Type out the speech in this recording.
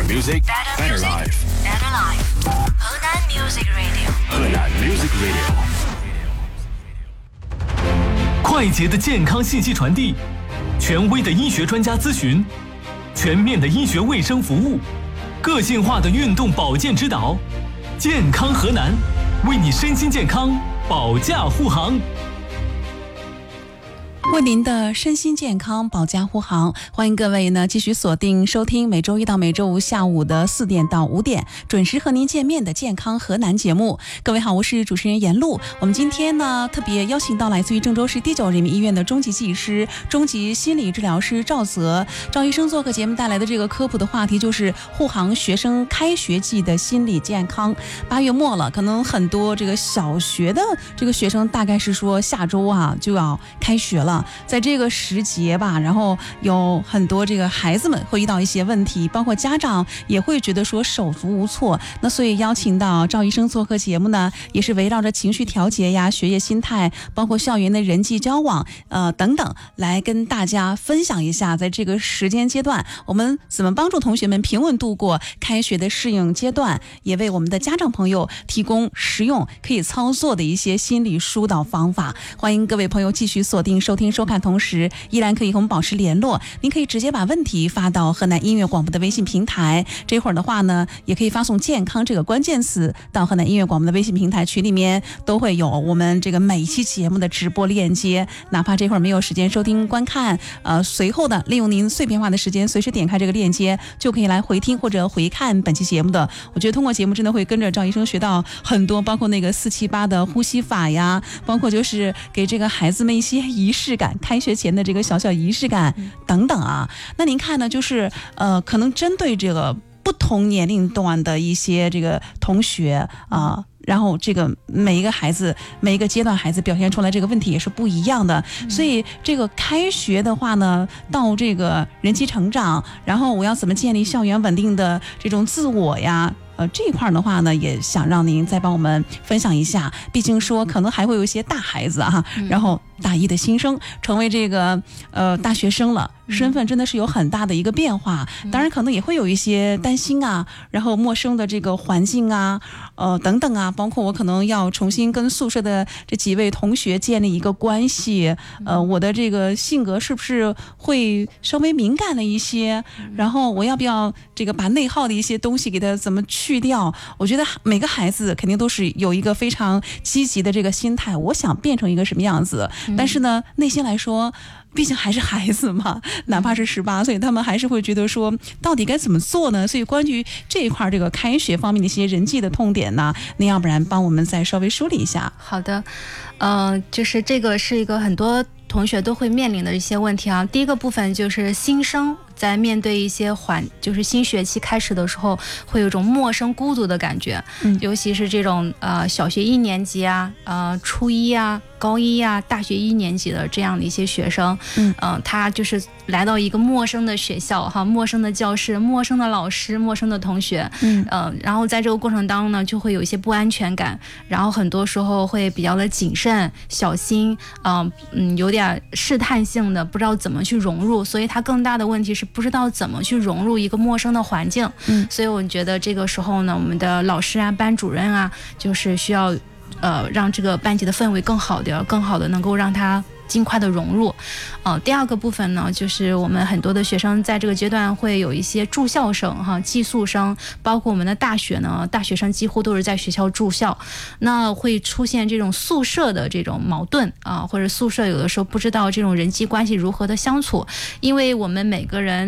music, better life. Better life. 河南 Music Radio. 河南 Music Radio. 快捷的健康信息传递，权威的医学专家咨询，全面的医学卫生服务，个性化的运动保健指导。健康河南，为你身心健康保驾护航。 为您的身心健康保驾护航，欢迎各位呢继续锁定收听每周一到每周五下午的4点到5点准时和您见面的健康河南节目。各位好，我是主持人严露。我们今天呢特别邀请到来自于郑州市第9人民医院的中级技师、中级心理治疗师赵泽赵医生做客节目带来的这个科普的话题，就是护航学生开学季的心理健康。8月末了，可能很多这个小学的这个学生大概是说下周就要开学了。在这个时节吧，然后有很多这个孩子们会遇到一些问题，包括家长也会觉得说手足无措。那所以邀请到赵医生做客节目呢，也是围绕着情绪调节呀、学业心态，包括校园的人际交往等等，来跟大家分享一下，在这个时间阶段我们怎么帮助同学们平稳度过开学的适应阶段，也为我们的家长朋友提供实用可以操作的一些心理疏导方法。欢迎各位朋友继续锁定收听收看，同时依然可以和我们保持联络。您可以直接把问题发到河南音乐广播的微信平台，这会儿的话呢，也可以发送健康这个关键词到河南音乐广播的微信平台群里面，都会有我们这个每一期节目的直播链接。哪怕这会儿没有时间收听观看，随后的利用您碎片化的时间，随时点开这个链接，就可以来回听或者回看本期节目的。我觉得通过节目真的会跟着赵医生学到很多，包括那个478的呼吸法呀，包括就是给这个孩子们一些仪式感，开学前的这个小小仪式感等等啊。那您看呢，就是可能针对这个不同年龄段的一些这个同学然后这个每一个孩子每一个阶段孩子表现出来这个问题也是不一样的，所以这个开学的话呢，到这个人际成长，然后我要怎么建立校园稳定的这种自我呀，这一块的话呢，也想让您再帮我们分享一下。毕竟说可能还会有一些大孩子然后大一的新生成为这个大学生了，身份真的是有很大的一个变化，当然可能也会有一些担心然后陌生的这个环境等等包括我可能要重新跟宿舍的这几位同学建立一个关系，我的这个性格是不是会稍微敏感了一些，然后我要不要这个把内耗的一些东西给它怎么去掉。我觉得每个孩子肯定都是有一个非常积极的这个心态，我想变成一个什么样子，但是呢内心来说毕竟还是孩子嘛，哪怕是18岁，他们还是会觉得说到底该怎么做呢？所以关于这一块这个开学方面的一些人际的痛点呢，您要不然帮我们再稍微梳理一下。 好的，就是这个是一个很多同学都会面临的一些问题第一个部分就是新生在面对一些就是新学期开始的时候，会有一种陌生孤独的感觉，尤其是这种小学1年级初一高一大学1年级的这样的一些学生，他就是来到一个陌生的学校陌生的教室，陌生的老师，陌生的同学，然后在这个过程当中呢，就会有一些不安全感，然后很多时候会比较的谨慎小心，有点试探性的不知道怎么去融入，所以他更大的问题是不知道怎么去融入一个陌生的环境，所以我觉得这个时候呢，我们的老师班主任就是需要让这个班级的氛围更好的能够让他尽快的融入。第二个部分呢，就是我们很多的学生在这个阶段会有一些住校生寄宿生，包括我们的大学呢，大学生几乎都是在学校住校，那会出现这种宿舍的这种矛盾或者宿舍有的时候不知道这种人际关系如何的相处，因为我们每个人